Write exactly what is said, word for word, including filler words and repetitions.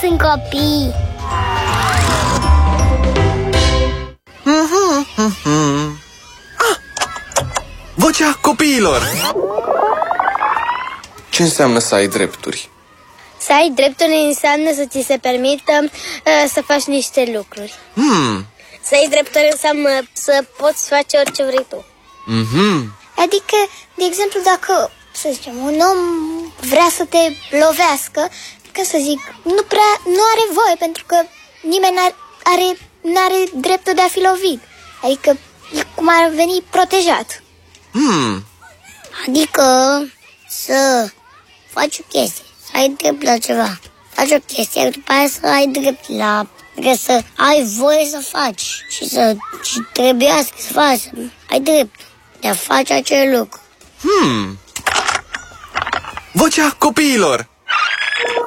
sunt copii. Ah! Vocea copiilor. Ce înseamnă să ai drepturi? Să ai drepturi înseamnă să ți se permită uh, să faci niște lucruri. Hmm. Să ai drepturi înseamnă să poți face orice vrei tu. Mhm. Adică, de exemplu, dacă, să zicem, un om vrea să te lovească, ca să zic, nu prea, nu are voie, pentru că nimeni n-are, are, n-are dreptul de a fi lovit. Adică, e cum ar veni protejat. Hmm. Adică, să faci o chestie, să ai drept la ceva. Faci o chestie, după aia să ai drept la... Adică să ai voie să faci și să și trebuiască să faci, să ai drept de a face acel lucru. Hmm. Vocea copiilor.